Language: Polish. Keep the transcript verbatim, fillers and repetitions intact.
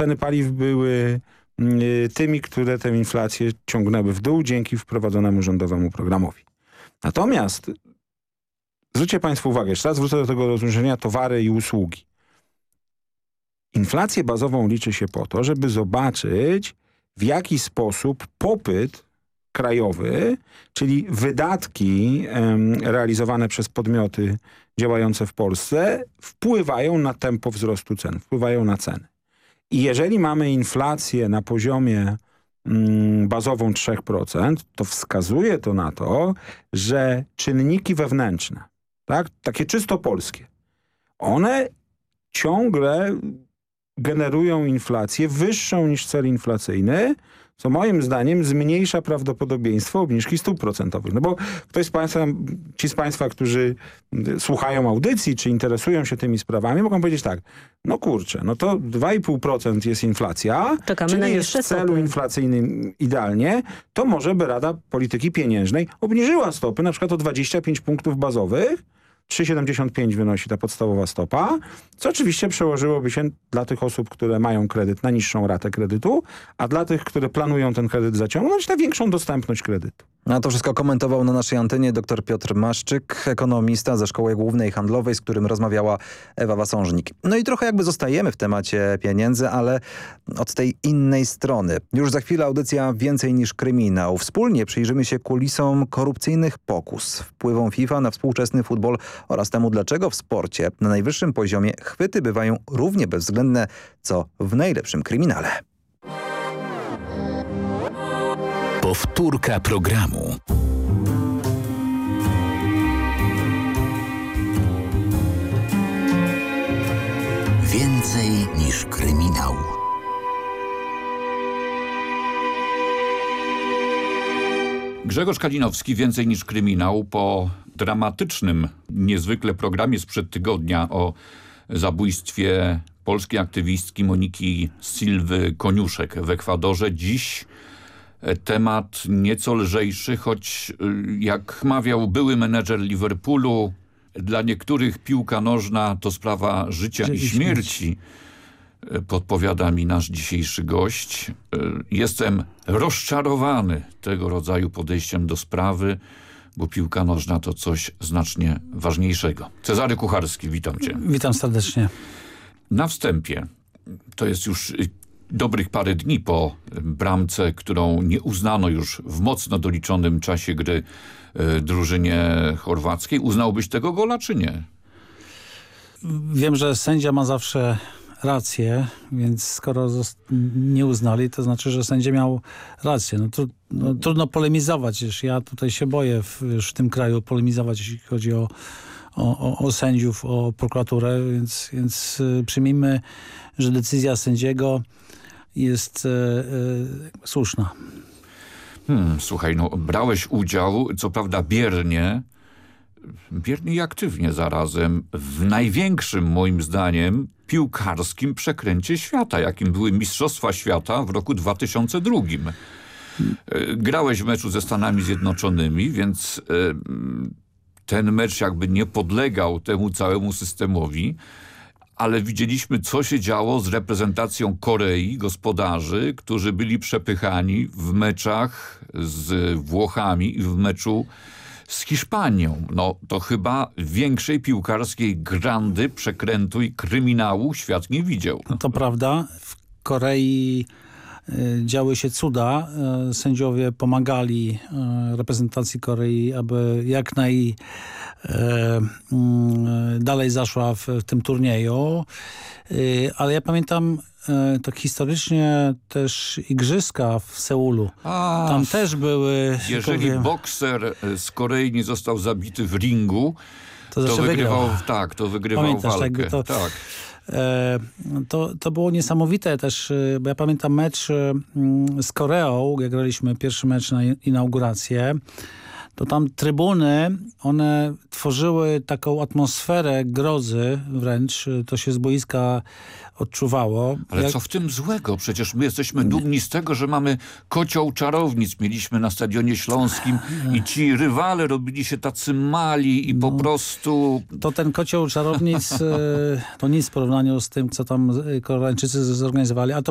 ceny paliw były tymi, które tę inflację ciągnęły w dół dzięki wprowadzonemu rządowemu programowi. Natomiast zwróćcie Państwo uwagę, jeszcze raz wrócę do tego rozróżnienia towary i usługi. Inflację bazową liczy się po to, żeby zobaczyć, w jaki sposób popyt krajowy, czyli wydatki em, realizowane przez podmioty działające w Polsce wpływają na tempo wzrostu cen, wpływają na ceny. I jeżeli mamy inflację na poziomie mm, bazową trzy procent, to wskazuje to na to, że czynniki wewnętrzne, tak, takie czysto polskie, one ciągle generują inflację wyższą niż cel inflacyjny, co moim zdaniem zmniejsza prawdopodobieństwo obniżki stóp procentowych. No bo ktoś z Państwa, ci z Państwa, którzy słuchają audycji, czy interesują się tymi sprawami, mogą powiedzieć tak, no kurczę, no to dwa i pół procent jest inflacja, Czekamy czyli na jest w celu stopy. inflacyjnym idealnie, to może by Rada Polityki Pieniężnej obniżyła stopy na przykład o dwadzieścia pięć punktów bazowych, trzy przecinek siedemdziesiąt pięć wynosi ta podstawowa stopa, co oczywiście przełożyłoby się dla tych osób, które mają kredyt na niższą ratę kredytu, a dla tych, które planują ten kredyt zaciągnąć, na większą dostępność kredytu. A to wszystko komentował na naszej antenie dr Piotr Maszczyk, ekonomista ze Szkoły Głównej Handlowej, z którym rozmawiała Ewa Wasążnik. No i trochę jakby zostajemy w temacie pieniędzy, ale od tej innej strony. Już za chwilę audycja Więcej niż kryminał. Wspólnie przyjrzymy się kulisom korupcyjnych pokus, wpływom FIFA na współczesny futbol oraz temu, dlaczego w sporcie na najwyższym poziomie chwyty bywają równie bezwzględne, co w najlepszym kryminale. Powtórka programu. Więcej niż kryminał. Grzegorz Kalinowski, Więcej niż kryminał, po dramatycznym niezwykle programie sprzed tygodnia o zabójstwie polskiej aktywistki Moniki Silwy Koniuszek w Ekwadorze. Dziś temat nieco lżejszy, choć jak mawiał były menedżer Liverpoolu, dla niektórych piłka nożna to sprawa życia i śmierci. Podpowiada mi nasz dzisiejszy gość. Jestem rozczarowany tego rodzaju podejściem do sprawy, bo piłka nożna to coś znacznie ważniejszego. Cezary Kucharski, witam cię. Witam serdecznie. Na wstępie, to jest już dobrych parę dni po bramce, którą nie uznano już w mocno doliczonym czasie gry y, drużynie chorwackiej. Uznałbyś tego gola, czy nie? Wiem, że sędzia ma zawsze rację, więc skoro nie uznali, to znaczy, że sędzia miał rację. No, to, no, trudno polemizować, już ja tutaj się boję w, już w tym kraju polemizować, jeśli chodzi o, o, o, o sędziów, o prokuraturę, więc, więc y, przyjmijmy, że decyzja sędziego jest y, y, słuszna. Hmm, słuchaj, no brałeś udział, co prawda biernie, biernie i aktywnie zarazem, w największym moim zdaniem piłkarskim przekręcie świata, jakim były Mistrzostwa Świata w roku dwa tysiące drugim. Grałeś w meczu ze Stanami Zjednoczonymi, więc ten mecz jakby nie podlegał temu całemu systemowi, ale widzieliśmy, co się działo z reprezentacją Korei, gospodarzy, którzy byli przepychani w meczach z Włochami i w meczu z Hiszpanią. No to chyba większej piłkarskiej grandy, przekrętu i kryminału świat nie widział. To prawda. W Korei y, działy się cuda. Y, sędziowie pomagali y, reprezentacji Korei, aby jak naj y, y, dalej zaszła w, w tym turnieju. Y, ale ja pamiętam tak historycznie też igrzyska w Seulu. A, tam też były... Jeżeli powiem, bokser z Korei nie został zabity w ringu, to, to wygrywał, wygrał. Tak, to wygrywał Pamiętasz, walkę. To, tak. e, to, to było niesamowite też, bo ja pamiętam mecz z Koreą, jak graliśmy pierwszy mecz na inaugurację, to tam trybuny, one tworzyły taką atmosferę grozy wręcz. To się z boiska odczuwało. Ale jak... co w tym złego? Przecież my jesteśmy dumni z tego, że mamy kocioł czarownic. Mieliśmy na Stadionie Śląskim i ci rywale robili się tacy mali i po no, prostu... To ten kocioł czarownic to nic w porównaniu z tym, co tam Koreańczycy zorganizowali. A to